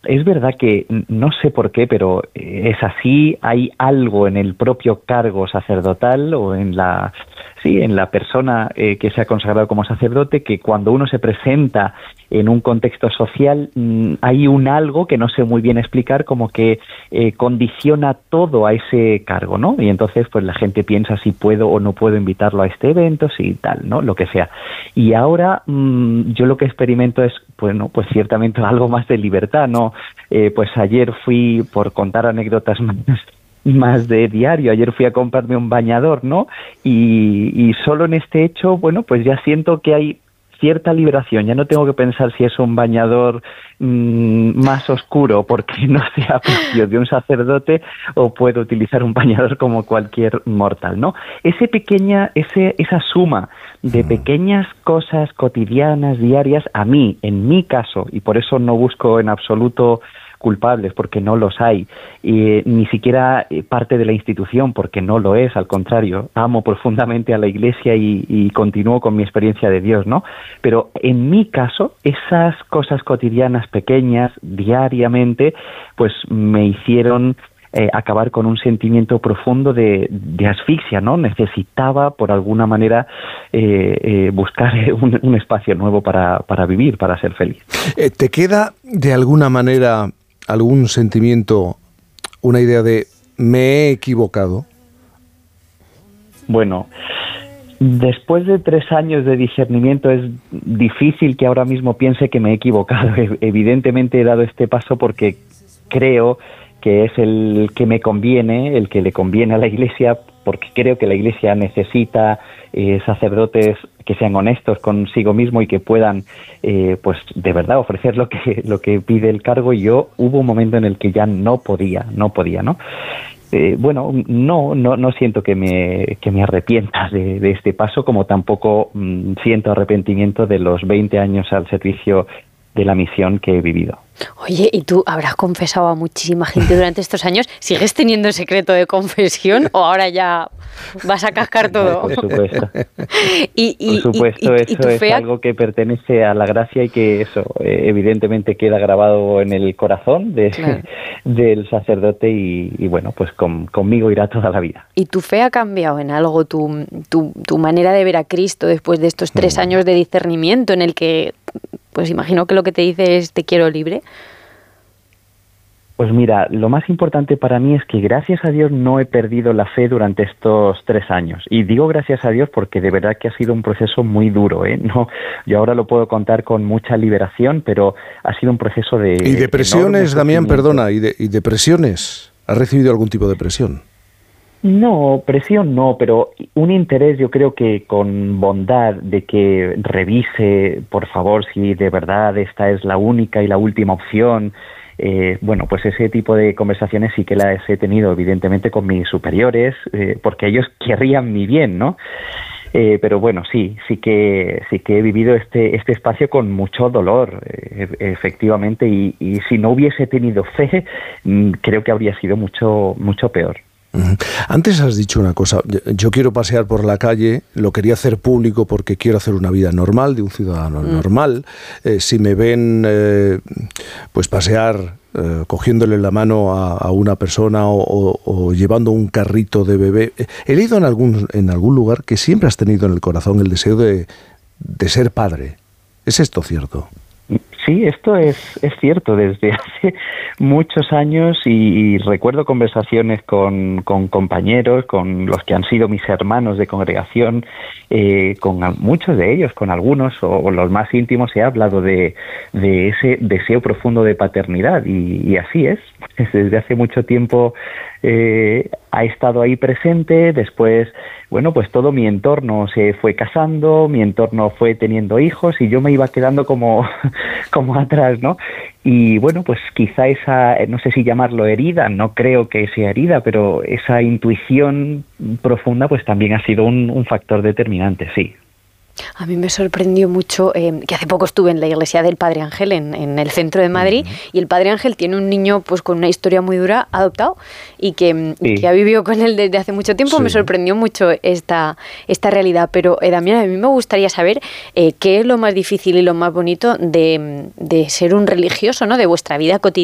es verdad que no sé por qué, pero es así. Hay algo en el propio cargo sacerdotal o en la persona que se ha consagrado como sacerdote, que cuando uno se presenta en un contexto social hay un algo que no sé muy bien explicar, como que condiciona todo a ese cargo, ¿no? Y entonces pues la gente piensa si puedo o no puedo invitarlo a este evento, si tal, ¿no? Lo que sea. Y ahora yo lo que experimento es, bueno, pues ciertamente algo más de libertad, ¿no? Pues ayer fui, por contar anécdotas más de diario, ayer fui a comprarme un bañador, ¿no? Y solo en este hecho, bueno, pues ya siento que hay cierta liberación. Ya no tengo que pensar si es un bañador más oscuro porque no sea propio de un sacerdote, o puedo utilizar un bañador como cualquier mortal, ¿no? Esa suma de pequeñas cosas cotidianas, diarias, a mí, en mi caso, y por eso no busco en absoluto culpables, porque no los hay, ni siquiera parte de la institución, porque no lo es, al contrario, amo profundamente a la Iglesia y continúo con mi experiencia de Dios, ¿no? Pero en mi caso, esas cosas cotidianas pequeñas, diariamente, pues me hicieron acabar con un sentimiento profundo de asfixia, ¿no? Necesitaba, por alguna manera, buscar un espacio nuevo para vivir, para ser feliz. ¿Te queda, de alguna manera, algún sentimiento, una idea de me he equivocado? Bueno, después de 3 años de discernimiento es difícil que ahora mismo piense que me he equivocado. Evidentemente he dado este paso porque creo que es el que me conviene, el que le conviene a la Iglesia, porque creo que la Iglesia necesita sacerdotes que sean honestos consigo mismo y que puedan, pues de verdad ofrecer lo que pide el cargo. Y yo hubo un momento en el que ya no podía, ¿no? Bueno, no siento que me arrepienta de este paso, como tampoco siento arrepentimiento de los 20 años al servicio de la misión que he vivido. Oye, ¿y tú habrás confesado a muchísima gente durante estos años? ¿Sigues teniendo secreto de confesión o ahora ya vas a cascar todo? Por supuesto. Por supuesto, eso es algo que pertenece a la gracia y que eso evidentemente queda grabado en el corazón del sacerdote y bueno, pues conmigo irá toda la vida. ¿Y tu fe ha cambiado en algo? ¿Tu manera de ver a Cristo después de estos 3 años de discernimiento en el que, pues imagino que lo que te dice es te quiero libre? Pues mira, lo más importante para mí es que gracias a Dios no he perdido la fe durante estos 3 años. Y digo gracias a Dios porque de verdad que ha sido un proceso muy duro, ¿eh? No, yo ahora lo puedo contar con mucha liberación, pero ha sido un proceso de... ¿Y depresiones, Damián, perdona? ¿Y depresiones? ¿Has recibido algún tipo de presión? No, presión no, pero un interés, yo creo que con bondad, de que revise, por favor, si de verdad esta es la única y la última opción. Bueno, pues ese tipo de conversaciones sí que las he tenido, evidentemente, con mis superiores, porque ellos querrían mi bien, ¿no? Pero bueno, sí que he vivido este espacio con mucho dolor, efectivamente, y si no hubiese tenido fe, creo que habría sido mucho peor. Antes has dicho una cosa, yo quiero pasear por la calle, lo quería hacer público porque quiero hacer una vida normal, de un ciudadano normal. Si me ven pues pasear cogiéndole la mano a una persona o llevando un carrito de bebé, he leído en algún lugar que siempre has tenido en el corazón el deseo de ser padre. ¿Es esto cierto? Sí, esto es cierto desde hace muchos años y recuerdo conversaciones con compañeros, con los que han sido mis hermanos de congregación, con muchos de ellos, con algunos o los más íntimos he hablado de ese deseo profundo de paternidad y así es. Desde hace mucho tiempo ha estado ahí presente. Después, bueno, pues todo mi entorno se fue casando, mi entorno fue teniendo hijos y yo me iba quedando como atrás, ¿no? Y bueno, pues quizá esa, no sé si llamarlo herida, no creo que sea herida, pero esa intuición profunda pues también ha sido un factor determinante, sí. A mí me sorprendió mucho que hace poco estuve en la iglesia del Padre Ángel en el centro de Madrid y el Padre Ángel tiene un niño pues con una historia muy dura adoptado y que ha vivido con él desde hace mucho tiempo. Sí. Me sorprendió mucho esta realidad, pero Damián, a mí me gustaría saber qué es lo más difícil y lo más bonito de ser un religioso, ¿no? De vuestra vida cotidiana.